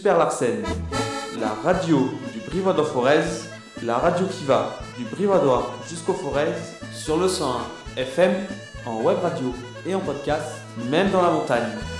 Super Larsen, la radio du Brivadois Forez, la radio qui va du Brivadois jusqu'au Forez sur le 101 FM, en web radio et en podcast, même dans la montagne.